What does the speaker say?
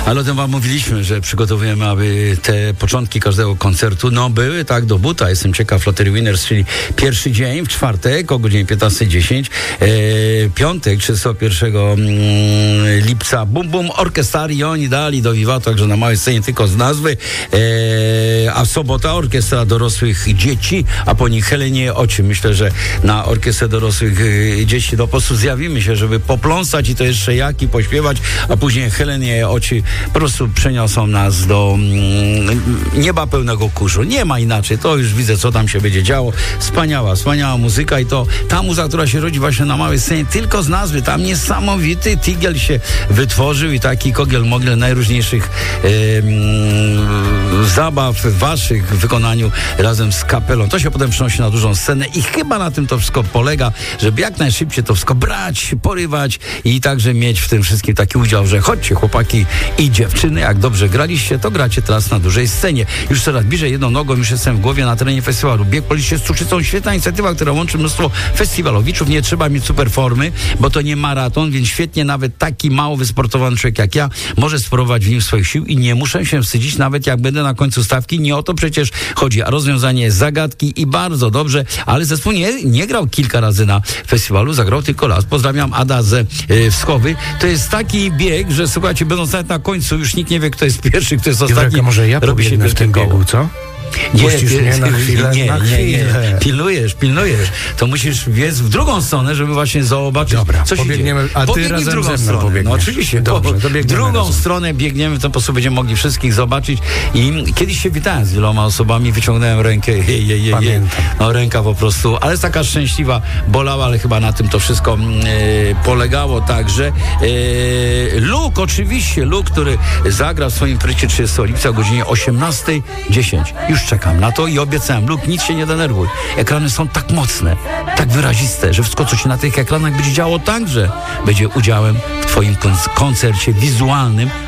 Ale o tym wam mówiliśmy, że przygotowujemy, aby te początki każdego koncertu, były tak do buta. Jestem ciekaw, Lottery Winners, czyli pierwszy dzień w czwartek o godzinie 15:10, piątek 31 lipca, Bum Bum Orkestari, oni dali do Vivato, także na małej scenie tylko z nazwy, a sobota orkiestra dorosłych dzieci, a po nich Helenie Oczy. Myślę, że na orkiestrę dorosłych dzieci po prostu zjawimy się, żeby popląsać i to jeszcze jak i pośpiewać, a później Helenie Oczy po prostu przeniosą nas do nieba pełnego kurzu. Nie ma inaczej, to już widzę, co tam się będzie działo. Wspaniała muzyka i to ta muza, która się rodzi właśnie na małej scenie, tylko z nazwy. Tam niesamowity tigiel się wytworzył i taki kogiel-mogiel najróżniejszych zabaw waszych w wykonaniu razem z kapelą. To się potem przenosi na dużą scenę i chyba na tym to wszystko polega, żeby jak najszybciej to wszystko brać, porywać i także mieć w tym wszystkim taki udział, że chodźcie chłopaki i dziewczyny, jak dobrze graliście, to gracie teraz na dużej scenie. Już coraz bliżej jedną nogą, już jestem w głowie na terenie festiwalu. Bieg po liście z cukrzycą, świetna inicjatywa, która łączy mnóstwo festiwalowiczów. Nie trzeba mieć super formy, bo to nie maraton, więc świetnie nawet taki mało wysportowany człowiek jak ja może spróbować w nim swoich sił i nie muszę się wstydzić, nawet jak będę na końcu stawki. Nie o to przecież chodzi, a rozwiązanie jest zagadki i bardzo dobrze, ale zespół nie grał kilka razy na festiwalu, zagrał tylko raz. Pozdrawiam Ada ze Wschowy. To jest taki bieg, że słuchajcie, będąc nawet na końcu, już nikt nie wie, kto jest pierwszy, kto jest ostatni. Jurek, może ja pobiegnę w tym biegu, co? Puścisz mnie na chwilę? Nie. Pilnujesz. To musisz biec w drugą stronę, żeby właśnie zobaczyć, co się dzieje. A ty razem ze mną pobiegniesz. No oczywiście. Dobrze, w drugą stronę biegniemy, w ten sposób będziemy mogli wszystkich zobaczyć. I kiedyś się witałem z wieloma osobami, wyciągnąłem rękę. Pamiętam. No ręka po prostu, ale jest taka szczęśliwa, bolała, ale chyba na tym to wszystko polegało także. Luke, oczywiście, który zagra w swoim prycie 30 lipca o godzinie 18:10. Już czekam na to i obiecałem. Luke, nic się nie denerwuj. Ekrany są tak mocne, tak wyraziste, że wszystko, co się na tych ekranach będzie działo, także będzie udziałem w twoim koncercie wizualnym